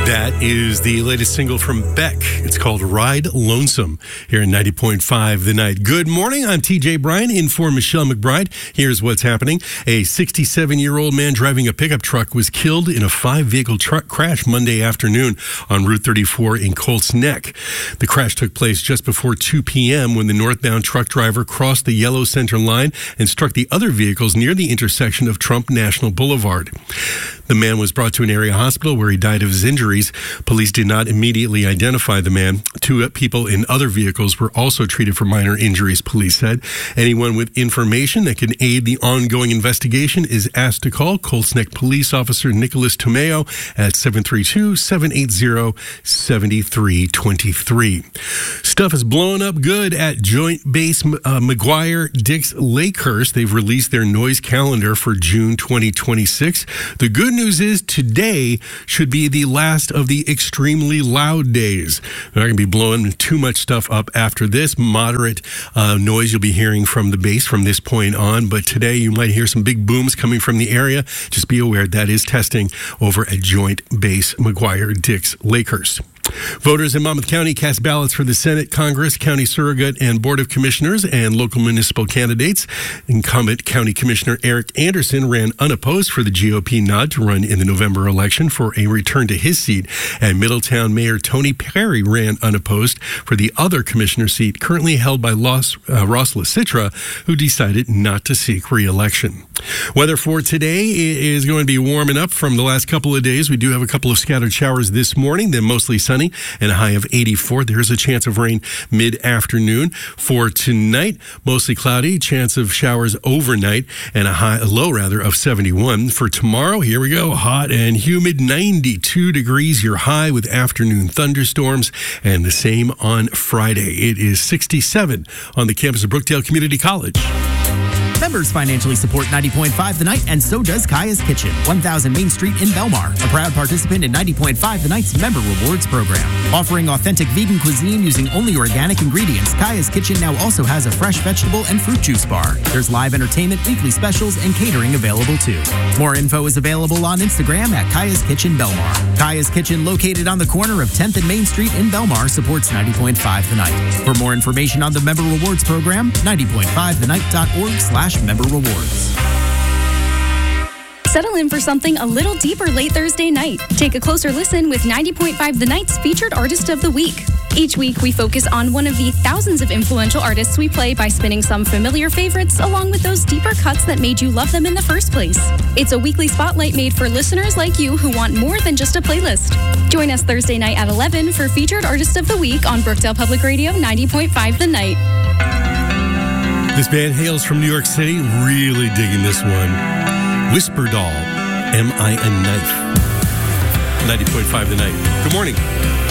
That is the latest single from Beck. It's called Ride Lonesome here in 90.5 The Night. Good morning. I'm TJ Bryan in for Michelle McBride. Here's what's happening. A 67-year-old man driving a pickup truck was killed in a 5-vehicle truck crash Monday afternoon on Route 34 in Colts Neck. The crash took place just before 2 p.m. when the northbound truck driver crossed the yellow center line and struck the other vehicles near the intersection of Trump National Boulevard. The man was brought to an area hospital where he died of his injuries. Police did not immediately identify the man. 2 people in other vehicles were also treated for minor injuries, police said. Anyone with information that can aid the ongoing investigation is asked to call Colts Neck Police Officer Nicholas Tomeo at 732-780-7323. Stuff is blowing up good at Joint Base McGuire-Dix Lakehurst. They've released their noise calendar for June 2026. The good news is today should be the last of the extremely loud days. They're not going to be blowing too much stuff up after this. Moderate noise you'll be hearing from the base from this point on, but today you might hear some big booms coming from the area. Just be aware that is testing over at Joint Base McGuire-Dix Lakehurst. Voters in Monmouth County cast ballots for the Senate, Congress, County Surrogate, and Board of Commissioners and local municipal candidates. Incumbent County Commissioner Eric Anderson ran unopposed for the GOP nod to run in the November election for a return to his seat. And Middletown Mayor Tony Perry ran unopposed for the other commissioner seat currently held by Ross LaCitra, who decided not to seek re-election. Weather for today is going to be warming up from the last couple of days. We do have a couple of scattered showers this morning, then mostly sunny and a high of 84. There's a chance of rain mid-afternoon. For tonight, mostly cloudy, chance of showers overnight, and a low of 71. For tomorrow, here we go, hot and humid, 92 degrees, your high with afternoon thunderstorms, and the same on Friday. It is 67 on the campus of Brookdale Community College. Members financially support 90.5 The Night, and so does Kaya's Kitchen, 1000 Main Street in Belmar, a proud participant in 90.5 The Night's Member Rewards program. Offering authentic vegan cuisine using only organic ingredients, Kaya's Kitchen now also has a fresh vegetable and fruit juice bar. There's live entertainment, weekly specials, and catering available too. More info is available on Instagram at Kaya's Kitchen Belmar. Kaya's Kitchen, located on the corner of 10th and Main Street in Belmar, supports 90.5 The Night. For more information on the Member Rewards program, 90.5thenight.org/member rewards. Settle in for something a little deeper late Thursday night. Take a closer listen with 90.5 The Night's featured artist of the week. Each week, we focus on one of the thousands of influential artists we play by spinning some familiar favorites along with those deeper cuts that made you love them in the first place. It's a weekly spotlight made for listeners like you who want more than just a playlist. Join us Thursday night at 11 for featured artist of the week on Brookdale Public Radio 90.5 The Night. This band hails from New York City. Really digging this one. Whisper Doll, Am I a Knife? 90.5 The Night. Good morning.